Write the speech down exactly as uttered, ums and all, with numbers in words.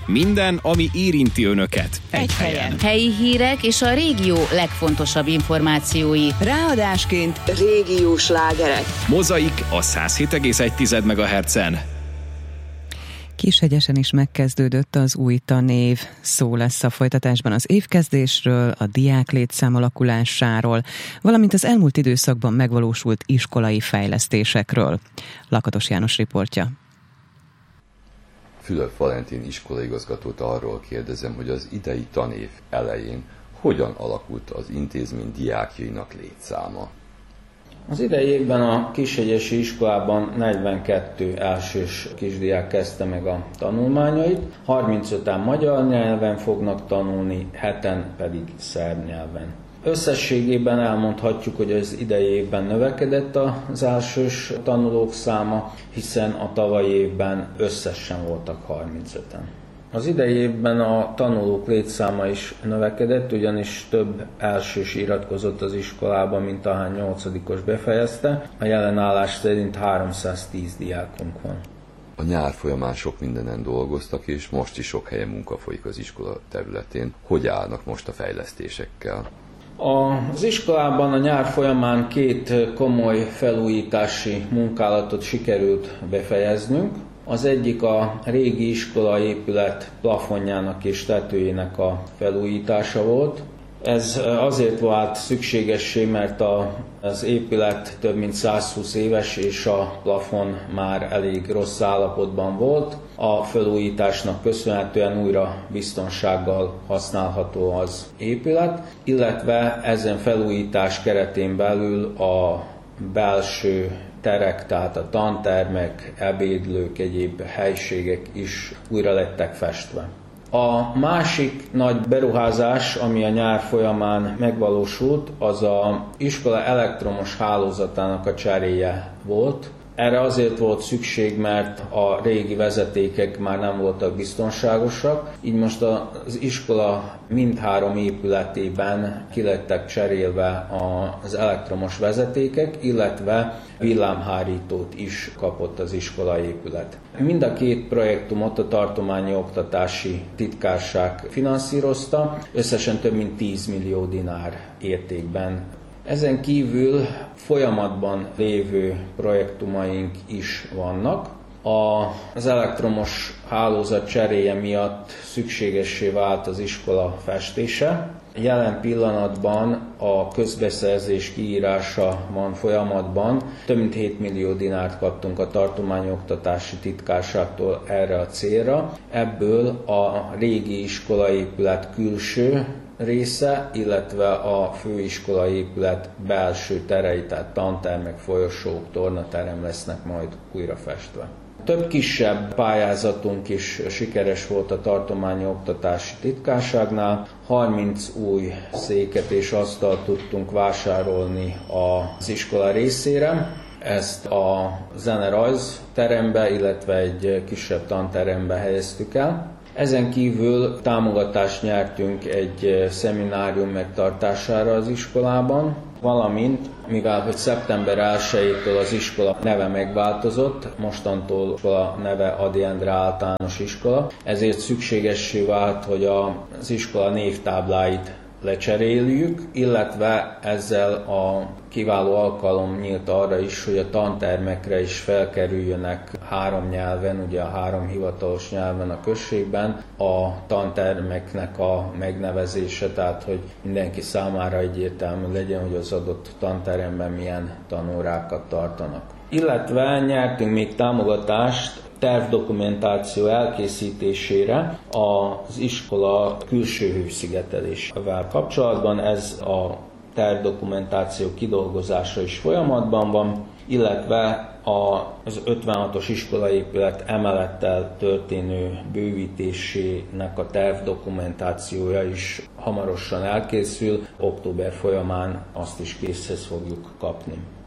Minden, ami érinti önöket. Egy, Egy helyen. helyen. Helyi hírek és a régió legfontosabb információi. Ráadásként régiós slágerek. Mozaik a száz hét egész egy megahertzen. Kishegyesen is megkezdődött az új tanév. Szó lesz a folytatásban az évkezdésről, a diák létszám alakulásáról, valamint az elmúlt időszakban megvalósult iskolai fejlesztésekről. Lakatos János riportja. Fülöp Valentin iskolaigazgatót arról kérdezem, hogy az idei tanév elején hogyan alakult az intézmény diákjainak létszáma. Az idei évben a Kishegyesi iskolában negyvenkettő elsős kisdiák kezdte meg a tanulmányait, harmincöten magyar nyelven fognak tanulni, heten pedig szerb nyelven. Összességében elmondhatjuk, hogy az idei évben növekedett az elsős tanulók száma, hiszen a tavalyi évben összesen voltak harmincöten. Az idei évben a tanulók létszáma is növekedett, ugyanis több elsős iratkozott az iskolában, mint ahány nyolcadikos befejezte. A jelen állás szerint háromszáztíz diákunk van. A nyár folyamán sok mindenen dolgoztak, és most is sok helyen munka folyik az iskola területén. Hogy állnak most a fejlesztésekkel? Az iskolában a nyár folyamán két komoly felújítási munkálatot sikerült befejeznünk. Az egyik a régi iskola épület plafonjának és tetőjének a felújítása volt. Ez azért vált szükségessé, mert az épület több mint százhúsz éves, és a plafon már elég rossz állapotban volt. A felújításnak köszönhetően újra biztonsággal használható az épület, illetve ezen felújítás keretén belül a belső terek, tehát a tantermek, ebédlők, egyéb helységek is újra lettek festve. A másik nagy beruházás, ami a nyár folyamán megvalósult, az az iskola elektromos hálózatának a cseréje volt. Erre azért volt szükség, mert a régi vezetékek már nem voltak biztonságosak, így most az iskola mindhárom épületében ki lettek cserélve az elektromos vezetékek, illetve villámhárítót is kapott az iskola épület. Mind a két projektumot a Tartományi Oktatási Titkárság finanszírozta, összesen több mint tíz millió dinár értékben. Ezen kívül folyamatban lévő projektumaink is vannak. Az elektromos hálózat cseréje miatt szükségessé vált az iskola festése. Jelen pillanatban a közbeszerzés kiírása van folyamatban. Több mint hét millió dinárt kaptunk a Tartományi Oktatási Titkárságtól erre a célra. Ebből a régi iskolaépület külső része, illetve a főiskola épület belső terei, tehát tantermek, folyosók, tornaterem lesznek majd újra festve. Több kisebb pályázatunk is sikeres volt a Tartományi Oktatási Titkárságnál. harminc új széket és asztalt tudtunk vásárolni az iskola részére. Ezt a zene-rajz terembe, illetve egy kisebb tanterembe helyeztük el. Ezen kívül támogatást nyertünk egy szeminárium megtartására az iskolában, valamint, mivel hogy szeptember elsejétől az iskola neve megváltozott, mostantól a neve Ady Endre Általános Iskola, ezért szükségessé vált, hogy az iskola névtábláit lecseréljük, illetve ezzel a kiváló alkalom nyílt arra is, hogy a tantermekre is felkerüljönek három nyelven, ugye a három hivatalos nyelven a községben a tantermeknek a megnevezése, tehát hogy mindenki számára egyértelmű legyen, hogy az adott tanteremben milyen tanórákat tartanak. Illetve nyertünk még támogatást tervdokumentáció elkészítésére az iskola külső hőszigetelésével kapcsolatban. Ez a tervdokumentáció kidolgozása is folyamatban van, illetve az ötvenhatos iskolaépület emelettel történő bővítésének a tervdokumentációja is hamarosan elkészül, október folyamán azt is készhez fogjuk kapni.